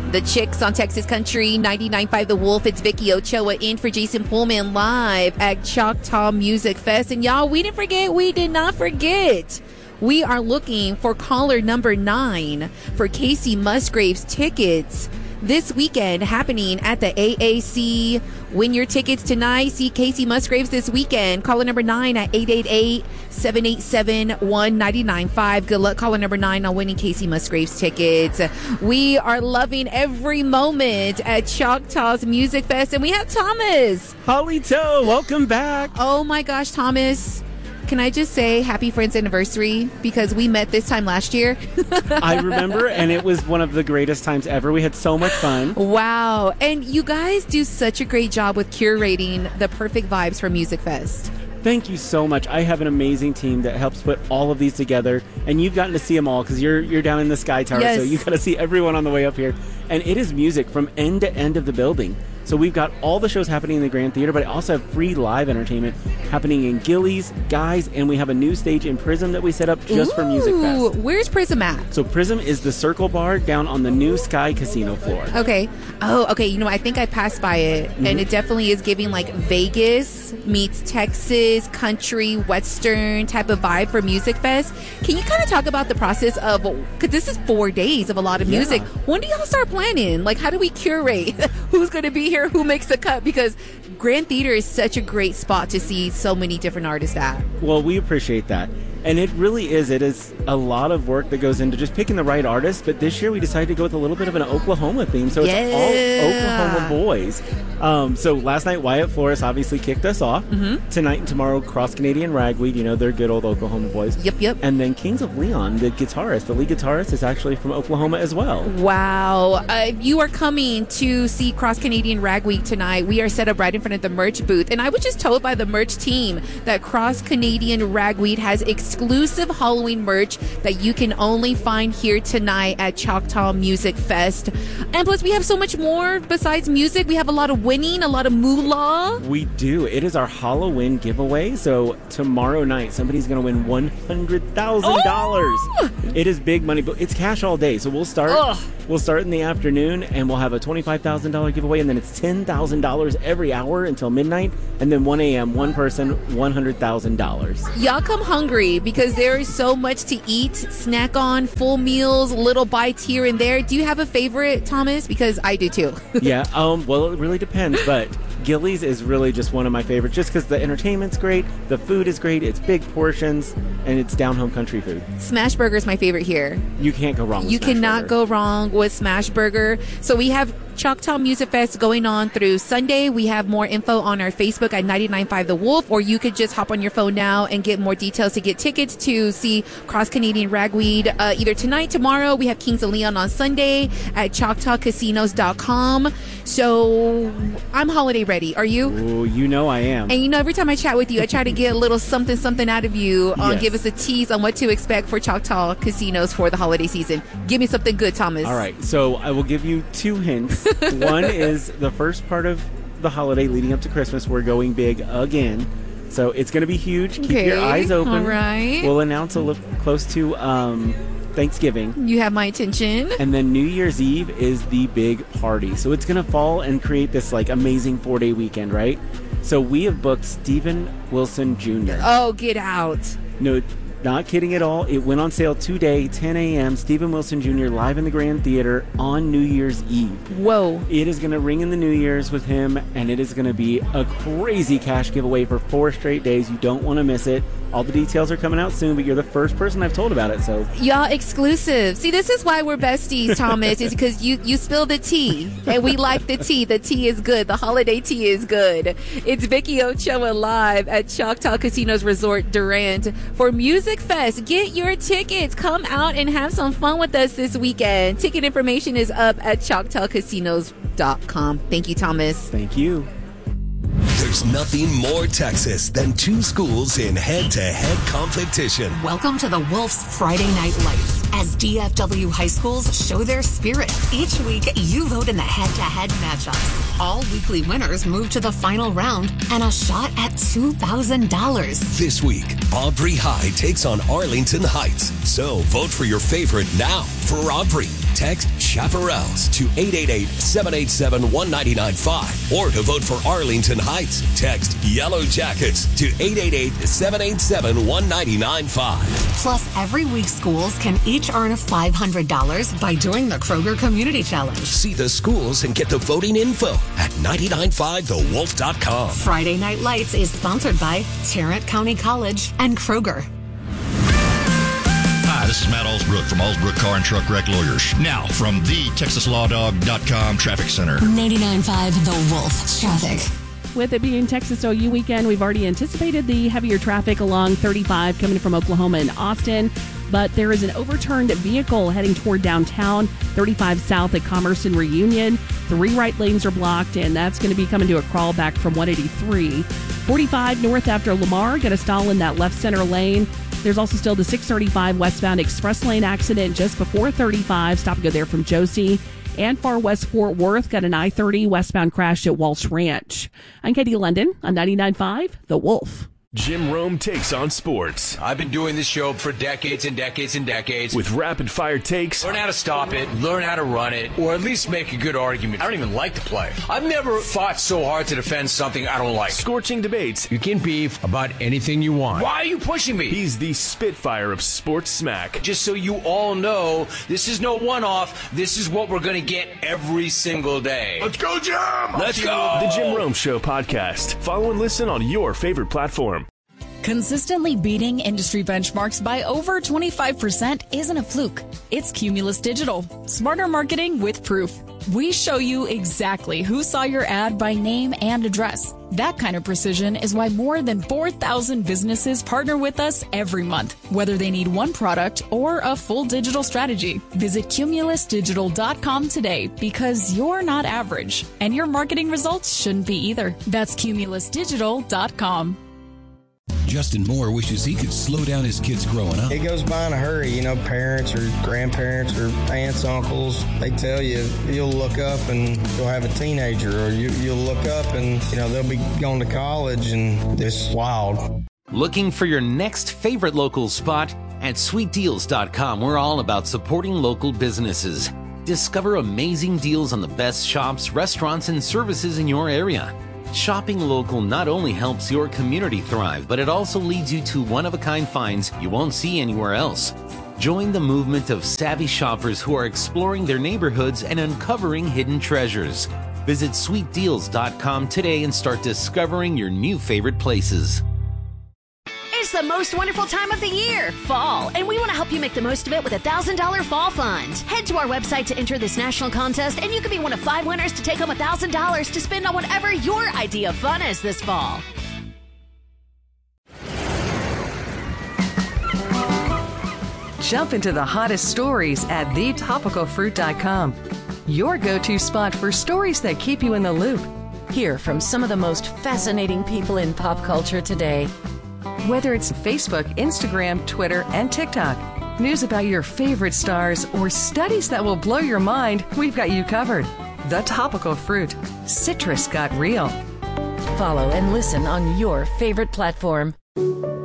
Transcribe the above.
The Chicks on Texas Country 99.5 The Wolf. It's Vicky Ochoa in for Jason Pullman live at Choctaw Music Fest. And y'all, we did not forget. We are looking for caller number 9 for Casey Musgraves tickets this weekend happening at the AAC. Win your tickets tonight. See Casey Musgraves this weekend. Caller number 9 at 888-787-1995. Good luck, caller number 9, on winning Casey Musgraves tickets. We are loving every moment at Choctaw's Music Fest, and we have Thomas. Holly Toe, welcome back. Oh my gosh, Thomas. Can I just say happy friends anniversary, because we met this time last year. I remember, and it was one of the greatest times ever. We had so much fun. Wow. And you guys do such a great job with curating the perfect vibes for Music Fest. Thank you so much. I have an amazing team that helps put all of these together, and you've gotten to see them all because you're down in the Sky Tower, yes. So you got to see everyone on the way up here. And it is music from end to end of the building. So we've got all the shows happening in the Grand Theater, but I also have free live entertainment happening in Gillies, Guys, and we have a new stage in Prism that we set up just for Music Fest. Where's Prism at? So Prism is the Circle Bar down on the new Sky Casino floor. Okay. Oh, okay. You know, I think I passed by it, and it definitely is giving like Vegas meets Texas, country, Western type of vibe for Music Fest. Can you kind of talk about the process of, because this is 4 days of a lot of music. When do y'all start planning? Like, how do we curate who's going to be here, who makes the cut? Because Grand Theater is such a great spot to see so many different artists at. Well, we appreciate that. And it really is. It is a lot of work that goes into just picking the right artists. But this year we decided to go with a little bit of an Oklahoma theme. So it's all Oklahoma boys. So last night, Wyatt Flores obviously kicked us off. Tonight and tomorrow, Cross Canadian Ragweed. You know, they're good old Oklahoma boys. Yep. And then Kings of Leon, the guitarist, the lead guitarist, is actually from Oklahoma as well. Wow. You are coming to see Cross Canadian Ragweed tonight. We are set up right in front of the merch booth. And I was just told by the merch team that Cross Canadian Ragweed has exclusive Halloween merch that you can only find here tonight at Choctaw Music Fest. And plus, we have so much more besides music. We have a lot of winning, a lot of moolah. We do. It is our Halloween giveaway. So tomorrow night, somebody's going to win $100,000. It is big money, but it's cash all day. So we'll start. We'll start in the afternoon, and we'll have a $25,000 giveaway, and then it's $10,000 every hour until midnight, and then 1 a.m., one person, $100,000. Y'all come hungry, because there is so much to eat, snack on, full meals, little bites here and there. Do you have a favorite, Thomas? Because I do too. Yeah, well, it really depends, but Gillies is really just one of my favorites, just because the entertainment's great, the food is great, it's big portions, and it's down-home country food. Smash Burger is my favorite here. You can't go wrong with You Smash cannot Burger. go wrong with Smash Burger. So we have Choctaw Music Fest going on through Sunday. We have more info on our Facebook at 99.5 The Wolf, or you could just hop on your phone now and get more details to get tickets to see Cross Canadian Ragweed either tonight, tomorrow. We have Kings of Leon on Sunday at ChoctawCasinos.com. So I'm holiday ready. Are you? Oh, you know I am. And you know, every time I chat with you, I try to get a little something out of you. Yes. Give us a tease on what to expect for Choctaw Casinos for the holiday season. Give me something good, Thomas. All right, so I will give you 2 hints. One is the first part of the holiday leading up to Christmas, we're going big again. So it's going to be huge. Keep your eyes open. All right. We'll announce a little close to Thanksgiving. You have my attention. And then New Year's Eve is the big party. So it's going to fall and create this like amazing 4-day weekend, right? So we have booked Stephen Wilson Jr. Oh, get out. No, not kidding at all. It went on sale today, 10 a.m. Stephen Wilson Jr. live in the Grand Theater on New Year's Eve. Whoa. It is going to ring in the New Year's with him, and it is going to be a crazy cash giveaway for 4 straight days. You don't want to miss it. All the details are coming out soon, but you're the first person I've told about it, so. Y'all exclusive. See, this is why we're besties, Thomas, is because you spill the tea, and we like the tea. The tea is good. The holiday tea is good. It's Vicky Ochoa live at Choctaw Casinos Resort Durant for Music Fest. Get your tickets. Come out and have some fun with us this weekend. Ticket information is up at ChoctawCasinos.com. Thank you, Thomas. Thank you. There's nothing more Texas than 2 schools in head-to-head competition. Welcome to the Wolves Friday Night Lights as DFW high schools show their spirit. Each week, you vote in the head-to-head matchups. All weekly winners move to the final round and a shot at $2,000. This week, Aubrey High takes on Arlington Heights. So vote for your favorite now for Aubrey. Text Chaparrals to 888-787-1995. Or to vote for Arlington Heights, text Yellow Jackets to 888-787-1995. Plus, every week schools can each earn $500 by doing the Kroger Community Challenge. See the schools and get the voting info at 995thewolf.com. Friday Night Lights is sponsored by Tarrant County College and Kroger. Hi, this is Matt Alsbrook from Alsbrook Car and Truck Wreck Lawyers. Now, from the TexasLawDog.com Traffic Center. 99.5 The Wolf Traffic. With it being Texas OU weekend, we've already anticipated the heavier traffic along 35 coming from Oklahoma and Austin. But there is an overturned vehicle heading toward downtown, 35 south at Commerce and Reunion. 3 right lanes are blocked, and that's going to be coming to a crawl back from 183. 45 north after Lamar, going to stall in that left center lane. There's also still the 635 westbound express lane accident just before 35. Stop and go there from Josie. And far west Fort Worth, got an I-30 westbound crash at Walsh Ranch. I'm Katie London on 99.5 The Wolf. Jim Rome takes on sports. I've been doing this show for decades and decades and decades. With rapid-fire takes. Learn how to stop it, learn how to run it, or at least make a good argument. I don't even like to play. I've never fought so hard to defend something I don't like. Scorching debates. You can beef about anything you want. Why are you pushing me? He's the Spitfire of sports smack. Just so you all know, this is no one-off. This is what we're going to get every single day. Let's go, Jim! Let's go! The Jim Rome Show podcast. Follow and listen on your favorite platform. Consistently beating industry benchmarks by over 25% isn't a fluke. It's Cumulus Digital. Smarter marketing with proof. We show you exactly who saw your ad by name and address. That kind of precision is why more than 4,000 businesses partner with us every month, whether they need one product or a full digital strategy. Visit cumulusdigital.com today because you're not average, and your marketing results shouldn't be either. That's cumulusdigital.com. Justin Moore wishes he could slow down his kids growing up. It goes by in a hurry. You know, parents or grandparents or aunts, uncles, they tell you, you'll look up and you'll have a teenager, or you'll look up and, you know, they'll be going to college, and it's wild. Looking for your next favorite local spot? At sweetdeals.com, we're all about supporting local businesses. Discover amazing deals on the best shops, restaurants, and services in your area. Shopping local not only helps your community thrive, but it also leads you to one-of-a-kind finds you won't see anywhere else. Join the movement of savvy shoppers who are exploring their neighborhoods and uncovering hidden treasures. Visit sweetdeals.com today and start discovering your new favorite places. It's the most wonderful time of the year, fall, and we want to help you make the most of it with a $1,000 fall fund. Head to our website to enter this national contest, and you can be one of 5 winners to take home $1,000 to spend on whatever your idea of fun is this fall. Jump into the hottest stories at thetopicalfruit.com. Your go-to spot for stories that keep you in the loop. Hear from some of the most fascinating people in pop culture today. Whether it's Facebook, Instagram, Twitter, and TikTok, news about your favorite stars, or studies that will blow your mind, we've got you covered. The Topical Fruit. Citrus got real. Follow and listen on your favorite platform.